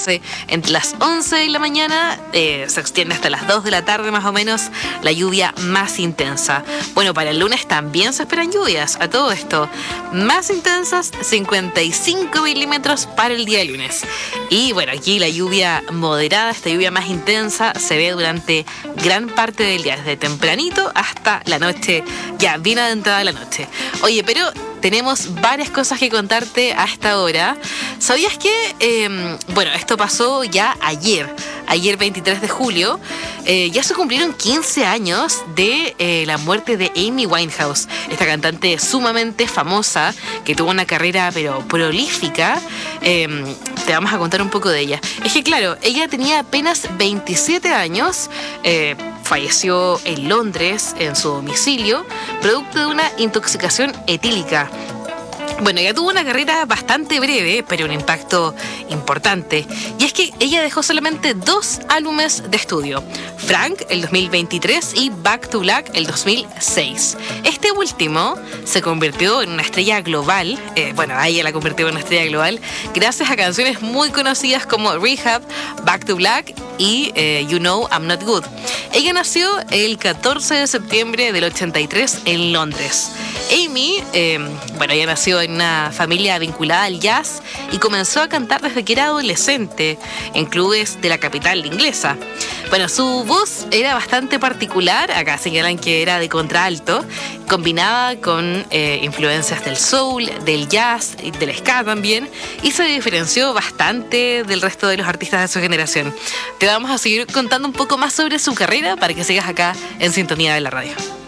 nace entre las 11 de la mañana, se extiende hasta las 2 de la tarde más o menos, la lluvia más intensa. Bueno, para el lunes también se esperan lluvias, a todo esto. Más intensas, 55 milímetros para el día lunes. Y bueno, aquí la lluvia moderada, esta lluvia más intensa, se ve durante gran parte del día, desde tempranito hasta la noche, ya bien adentrada la noche. Oye, pero tenemos varias cosas que contarte a esta hora. ¿Sabías que, bueno, esto pasó ya ayer 23 de julio, ya se cumplieron 15 años de la muerte de Amy Winehouse, esta cantante sumamente famosa que tuvo una carrera pero prolífica? Te vamos a contar un poco de ella. Es que claro, ella tenía apenas 27 años, falleció en Londres, en su domicilio, producto de una intoxicación etílica. Bueno, ella tuvo una carrera bastante breve, pero un impacto importante. Y es que ella dejó solamente 2 álbumes de estudio: Frank, el 2023, y Back to Black, el 2006. Este último se convirtió en una estrella global, a ella la convirtió en una estrella global, gracias a canciones muy conocidas como Rehab, Back to Black y You Know I'm Not Good. Ella nació el 14 de septiembre del 83 en Londres. Amy, ella nació en una familia vinculada al jazz y comenzó a cantar desde que era adolescente en clubes de la capital inglesa. Bueno, su voz era bastante particular, acá señalan que era de contralto, combinada con influencias del soul, del jazz y del ska también, y se diferenció bastante del resto de los artistas de su generación. Te vamos a seguir contando un poco más sobre su carrera para que sigas acá en sintonía de la radio.